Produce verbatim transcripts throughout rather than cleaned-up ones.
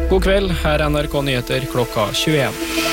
God kveld, her er N R K Nyheter klokka tjueen.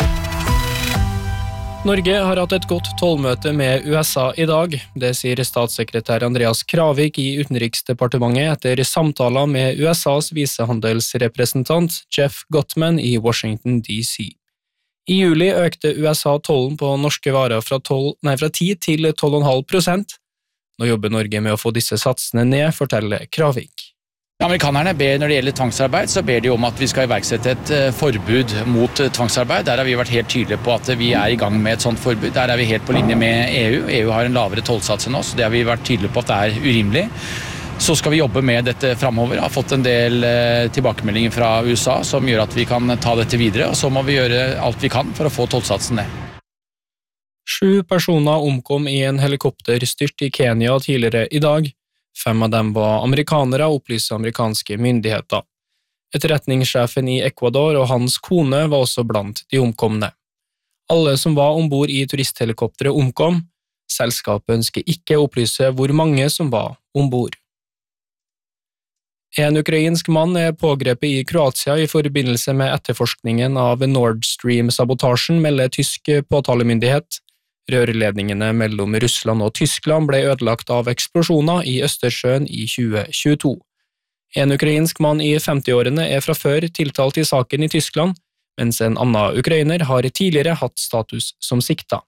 Norge har hatt et godt tollmøte med U S A i dag. Det sier statssekretær Andreas Kravik i Utenriksdepartementet etter samtaler med U S A's visehandelsrepresentant Jeff Gottman i Washington D C. I juli økte U S A tollen på norske varer fra, tolv, nei, fra ti til tolv komma fem prosent. Nå jobber Norge med å få disse satsene ned, forteller Kravik. Amerikanerne ber når det gjelder tvangsarbeid, så ber de om at vi skal iverksette et forbud mot tvangsarbeid. Der har vi vært helt tydelige på at vi er i gang med et sånt forbud. Der er vi helt på linje med E U. E U har en lavere tollsats enn oss. Det har vi vært tydelige på at det er urimelig. Så skal vi jobbe med dette fremover. Jeg har fått en del tilbakemeldinger fra U S A som gjør at vi kan ta dette videre, og så må vi gjøre alt vi kan for å få tollsatsen ned. Sju personer omkom i en helikopterstyrt i Kenya tidligere i dag. Fem av dem var amerikanere, opplyser amerikanske myndigheter. Etterretningssjefen i Ecuador og hans kone var også blant de omkomne. Alle som var ombord i turisthelikopteret omkom. Selskapet ønsker ikke å opplyse hvor mange som var ombord. En ukrainsk mann er pågrepet i Kroatia i forbindelse med etterforskningen av Nord Stream-sabotasjen, melder tysk påtalemyndighet. Rørledningene mellom Russland og Tyskland ble ødelagt av eksplosjoner i Østersjøen i tjue tjueto. En ukrainsk mann i femtiårene er fra før tiltalt i saken i Tyskland, mens en annen ukrainer har tidligere hatt status som sikta.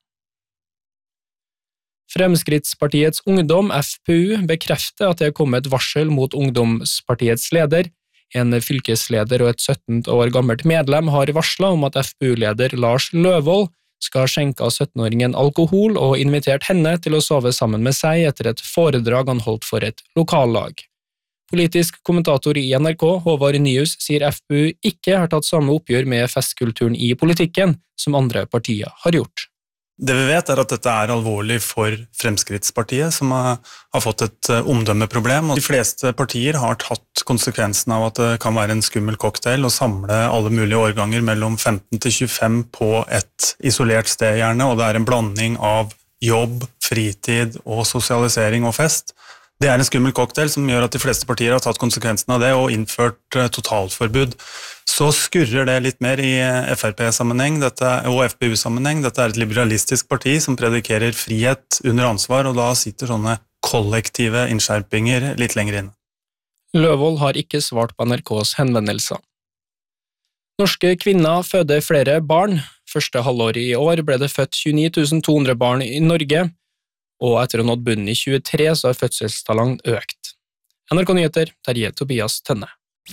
Fremskrittspartiets Ungdom, F P U, bekrefter at det er kommet varsel mot Ungdomspartiets leder. En fylkesleder og et sytten år gammelt medlem har varslet om at F P U-leder Lars Løvold skal skjenke syttenåringen alkohol og invitert henne til å sove sammen med seg etter et foredrag han holdt for et lokallag. Politisk kommentator i N R K, Håvard Nyhus, sier F P U ikke har tatt samme oppgjør med festkulturen i politikken som andre partier har gjort. Det vi vet er at dette er alvorlig for Fremskrittspartiet, som har, har fått et omdømmeproblem. Og de fleste partier har tatt konsekvensen av at det kan være en skummel cocktail å samle alle mulige årganger mellom femten til tjuefem på et isolert sted gjerne, og det er en blanding av jobb, fritid og sosialisering og fest. Det er en skummel cocktail som gjør at de fleste partier har tatt konsekvensen av det og innført totalforbud. Så skurrer det litt mer i F R P-sammenheng og F P U-sammenheng. Dette er et liberalistisk parti som predikerer frihet under ansvar, og da sitter sånne kollektive innskjerpinger litt lenger inn. Løvold har ikke svart på N R K's henvendelser. Norske kvinner føder flere barn. Første halvår i år ble det født tjueni tusen to hundre barn i Norge, og etter å ha nådd bunnen i tjuetre så har fødselstallene økt. N R K Nyheter, Terje Tobias Tønne.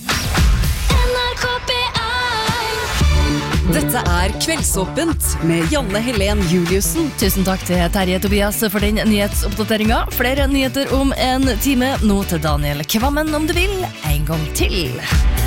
Dette er Kveldsåpent med Janne Helen Juliussen. Tusen takk til Terje Tobias for den nyhetsoppdateringen. Flere nyheter om en time. Nå til Daniel Kvammen om du vil. En gang til.